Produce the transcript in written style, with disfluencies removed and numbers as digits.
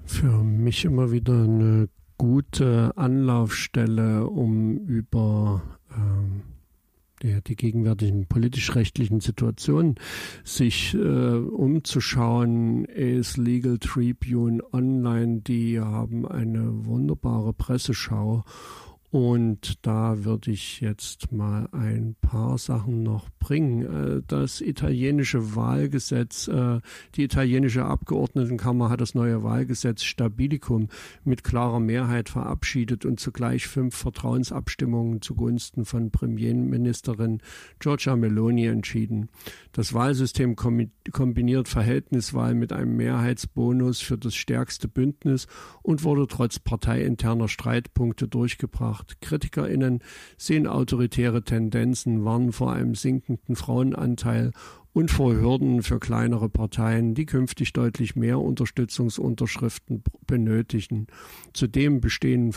Für mich immer wieder eine gute Anlaufstelle, um über die gegenwärtigen politisch-rechtlichen Situationen sich umzuschauen, ist Legal Tribune Online. Die haben eine wunderbare Presseschau. Und da würde ich jetzt mal ein paar Sachen noch bringen. Das italienische Wahlgesetz, die italienische Abgeordnetenkammer hat das neue Wahlgesetz Stabilicum mit klarer Mehrheit verabschiedet und zugleich 5 Vertrauensabstimmungen zugunsten von Premierministerin Giorgia Meloni entschieden. Das Wahlsystem kombiniert Verhältniswahl mit einem Mehrheitsbonus für das stärkste Bündnis und wurde trotz parteiinterner Streitpunkte durchgebracht. KritikerInnen sehen autoritäre Tendenzen, warnen vor einem sinkenden Frauenanteil und vor Hürden für kleinere Parteien, die künftig deutlich mehr Unterstützungsunterschriften benötigen. Zudem bestehen